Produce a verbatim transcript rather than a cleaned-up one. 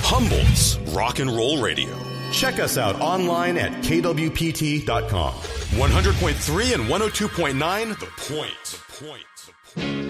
Humboldt's Rock and Roll Radio. Check us out online at K W P T dot com. one hundred point three and one oh two point nine The Point. The Point. The Point.